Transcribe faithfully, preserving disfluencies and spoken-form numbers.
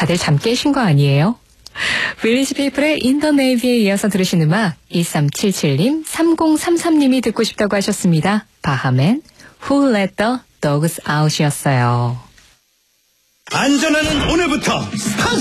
다들 잠 깨신 거 아니에요? 빌리지 피플의 In the Navy에 이어서 들으신 음악 이삼칠칠 님, 삼공삼삼 님이 듣고 싶다고 하셨습니다. 바하맨, Who Let the Dogs Out이었어요. 안전하는 오늘부터 스타트!